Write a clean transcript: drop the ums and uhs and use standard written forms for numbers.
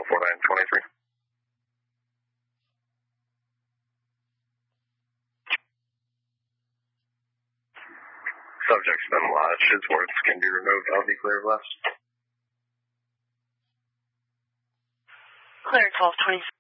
4923. Subject's been lodged. His words can be removed. I'll be clear of less. Clear 1223.